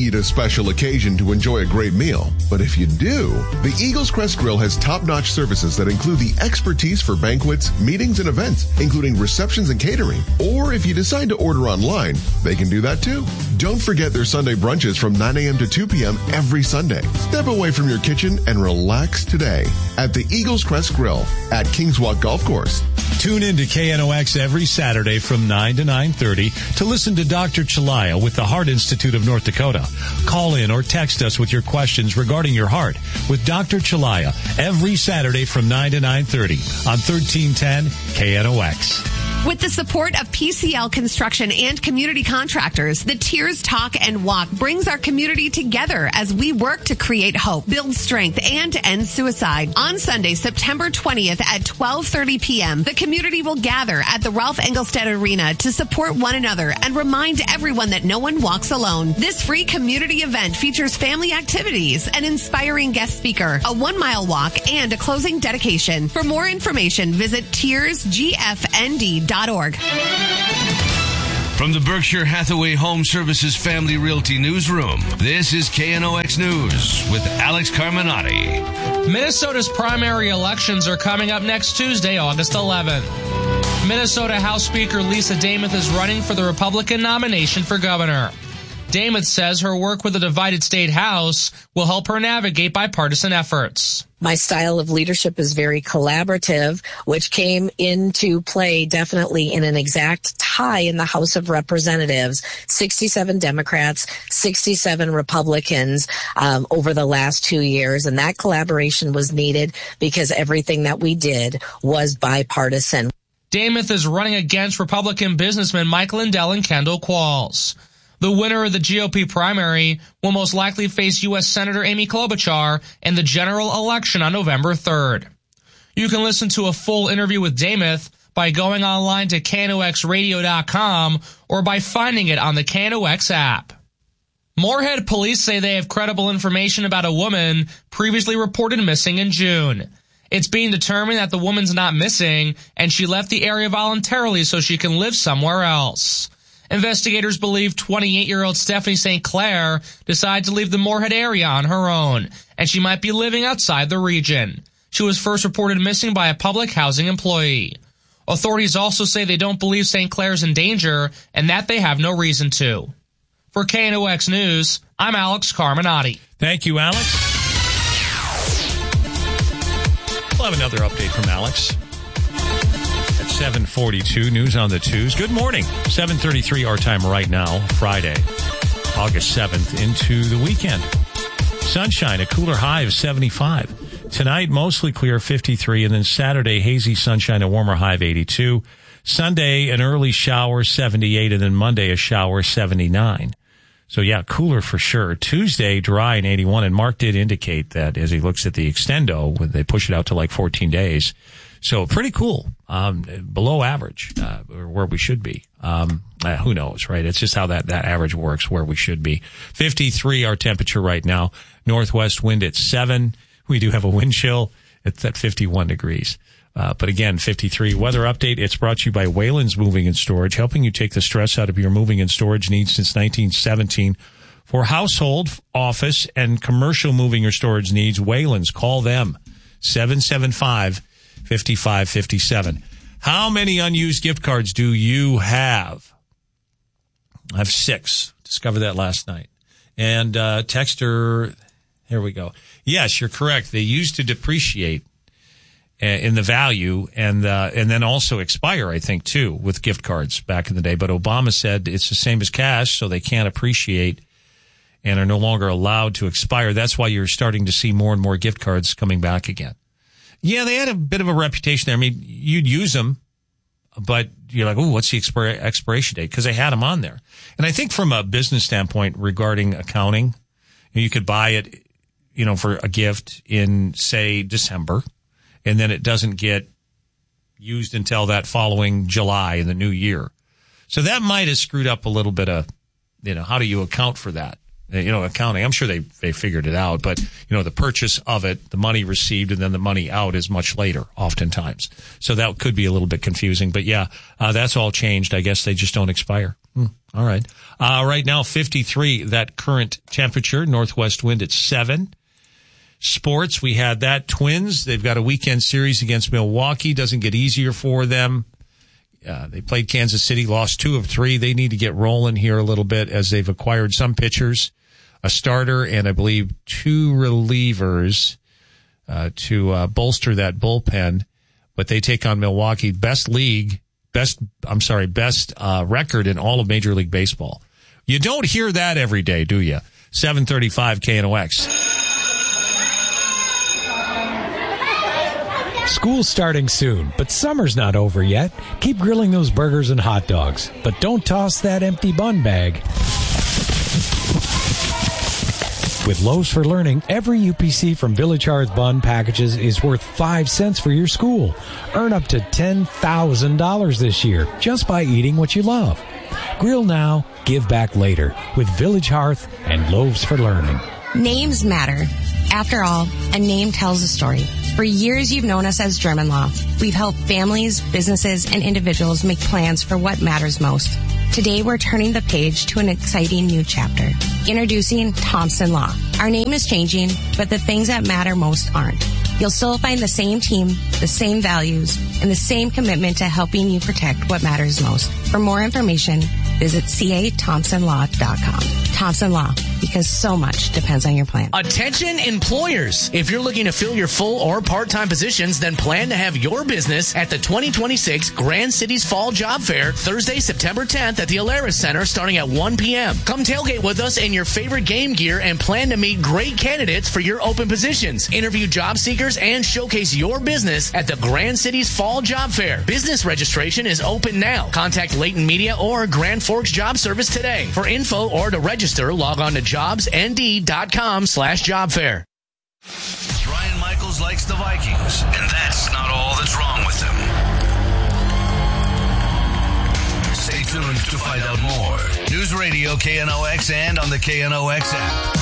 need a special occasion to enjoy a great meal, but if you do, the Eagles Crest Grill has top-notch services that include the expertise for banquets, meetings, and events, including receptions and catering. Or if you decide to order online, they can do that too. Don't forget their Sunday brunches from 9 a.m. to 2 p.m. every Sunday. Step away from your kitchen and relax today at the Eagles Crest Grill at Kingswalk Golf Course. Tune in to KNOX every Saturday from 9 to 9:30 to listen to Dr. Chalaya with the Heart Institute of North Dakota. Call in or text us with your questions regarding your heart with Dr. Chalaya every Saturday from 9 to 9:30 on 1310 KNOX. With the support of PCL Construction and community contractors, the Tears Talk and Walk brings our community together as we work to create hope, build strength, and end suicide. On Sunday, September 20th at 12:30 p.m., the community will gather at the Ralph Engelstad Arena to support one another and remind everyone that no one walks alone. This free community event features family activities, an inspiring guest speaker, a 1-mile walk, and a closing dedication. For more information, visit tearsgfnd.org. From the Berkshire Hathaway Home Services Family Realty Newsroom, this is KNOX News with Alex Carminati. Minnesota's primary elections are coming up next Tuesday, August 11th. Minnesota House Speaker Lisa Demuth is running for the Republican nomination for governor. Demuth says her work with the divided state House will help her navigate bipartisan efforts. My style of leadership is very collaborative, which came into play definitely in an exact tie in the House of Representatives. 67 Democrats, 67 Republicans over the last 2 years. And that collaboration was needed because everything that we did was bipartisan. Demuth is running against Republican businessmen Mike Lindell and Kendall Qualls. The winner of the GOP primary will most likely face U.S. Senator Amy Klobuchar in the general election on November 3rd. You can listen to a full interview with Demuth by going online to KNOXradio.com or by finding it on the KNOX app. Moorhead police say they have credible information about a woman previously reported missing in June. It's being determined that the woman's not missing and she left the area voluntarily so she can live somewhere else. Investigators believe 28-year-old Stephanie St. Clair decided to leave the Moorhead area on her own, and she might be living outside the region. She was first reported missing by a public housing employee. Authorities also say they don't believe St. Clair's in danger and that they have no reason to. For KNOX News, I'm Alex Carminati. Thank you, Alex. We'll have another update from Alex. 7:42, news on the twos. Good morning. 7:33 our time right now, Friday, August 7th, into the weekend. Sunshine, a cooler high of 75. Tonight, mostly clear, 53. And then Saturday, hazy sunshine, a warmer high of 82. Sunday, an early shower, 78. And then Monday, a shower, 79. So, yeah, cooler for sure. Tuesday, dry and 81. And Mark did indicate that as he looks at the extendo, when they push it out to like 14 days. So pretty cool, below average, where we should be. Who knows, right? It's just how that average works, where we should be. 53 our temperature right now. Northwest wind at 7. We do have a wind chill. It's at 51 degrees. But again, 53 weather update. It's brought to you by Wayland's Moving and Storage, helping you take the stress out of your moving and storage needs since 1917. For household, office, and commercial moving or storage needs, Wayland's, call them. 775-5557. How many unused gift cards do you have? I have 6. Discovered that last night. And texter, here we go. Yes, you're correct. They used to depreciate in the value and then also expire, I think, too, with gift cards back in the day. But Obama said it's the same as cash, so they can't appreciate and are no longer allowed to expire. That's why you're starting to see more and more gift cards coming back again. Yeah, they had a bit of a reputation there. I mean, you'd use them, but you're like, oh, what's the expiration date? Because they had them on there. And I think from a business standpoint regarding accounting, you could buy it, for a gift in, say, December, and then it doesn't get used until that following July in the new year. So that might have screwed up a little bit of, how do you account for that? accounting. I'm sure they figured it out, but the purchase of it, the money received, and then the money out is much later, oftentimes. So that could be a little bit confusing. But yeah, that's all changed. I guess they just don't expire. All right. Right now, 53. That current temperature. Northwest wind at 7. Sports, we had that. Twins, they've got a weekend series against Milwaukee. Doesn't get easier for them. They played Kansas City, lost 2 of 3. They need to get rolling here a little bit as they've acquired some pitchers, a starter, and I believe 2 relievers to bolster that bullpen. But they take on Milwaukee, best record in all of Major League Baseball. You don't hear that every day, do you? 735 KNOX. School's starting soon, but summer's not over yet. Keep grilling those burgers and hot dogs, but don't toss that empty bun bag. With Loaves for Learning, every UPC from Village Hearth Bun packages is worth 5 cents for your school. Earn up to $10,000 this year just by eating what you love. Grill now, give back later with Village Hearth and Loaves for Learning. Names matter. After all, a name tells a story. For years, you've known us as German Law. We've helped families, businesses, and individuals make plans for what matters most. Today, we're turning the page to an exciting new chapter. Introducing Thompson Law. Our name is changing, but the things that matter most aren't. You'll still find the same team, the same values, and the same commitment to helping you protect what matters most. For more information, visit cathompsonlaw.com. Thompson Law, because so much depends on your plan. Attention employers! If you're looking to fill your full or part-time positions, then plan to have your business at the 2026 Grand Cities Fall Job Fair, Thursday, September 10th at the Alaris Center starting at 1 p.m. Come tailgate with us in your favorite game gear and plan to meet great candidates for your open positions. Interview job seekers and showcase your business at the Grand Cities Fall Job Fair. Business registration is open now. Contact Leighton Media or Grand Forks Job Service today. For info or to register, log on to jobsnd.com/jobfair. Brian Michaels likes the Vikings, and that's not all that's wrong with them. Stay tuned to find out more. News Radio KNOX and on the KNOX app.